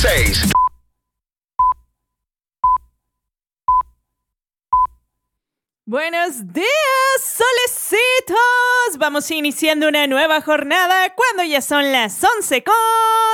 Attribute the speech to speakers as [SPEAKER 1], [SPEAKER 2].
[SPEAKER 1] 16.
[SPEAKER 2] Buenos días, solecitos. Vamos iniciando una nueva jornada cuando ya son las 11 con